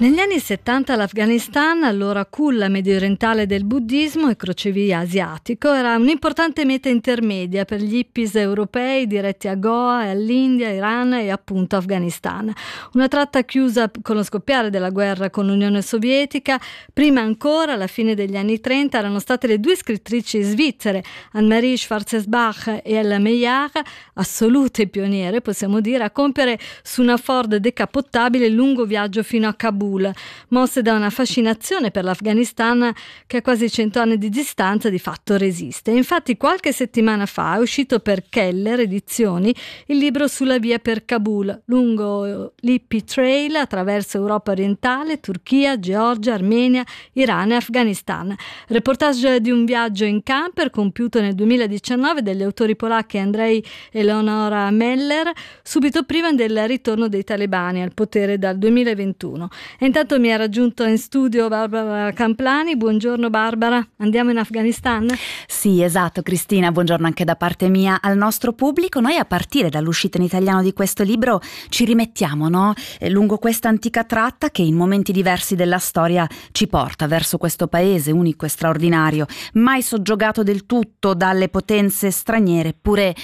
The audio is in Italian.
Negli anni 70 l'Afghanistan, allora culla mediorientale del buddismo e crocevia asiatico, era un'importante meta intermedia per gli hippies europei diretti a Goa, all'India, Iran e appunto Afghanistan. Una tratta chiusa con lo scoppiare della guerra con l'Unione Sovietica. Prima ancora, alla fine degli anni 30, erano state le due scrittrici svizzere, Anne-Marie Schwarzbach e Ella Meillard, assolute pioniere, possiamo dire, a compiere su una Ford decapottabile il lungo viaggio fino a Kabul, mosse da una fascinazione per l'Afghanistan che a quasi 100 anni di distanza di fatto resiste. Infatti qualche settimana fa è uscito per Keller Edizioni il libro Sulla via per Kabul, lungo l'Hippie Trail attraverso Europa orientale, Turchia, Georgia, Armenia, Iran e Afghanistan. Reportage di un viaggio in camper compiuto nel 2019 dagli autori polacchi Andrzej e Eleonora Meller, subito prima del ritorno dei talebani al potere dal 2021. E intanto mi ha raggiunto in studio Barbara Camplani. Buongiorno Barbara, andiamo in Afghanistan? Sì, esatto Cristina, buongiorno anche da parte mia al nostro pubblico. Noi a partire dall'uscita in italiano di questo libro ci rimettiamo, no? Lungo questa antica tratta che in momenti diversi della storia ci porta verso questo paese unico e straordinario, mai soggiogato del tutto dalle potenze straniere, eppure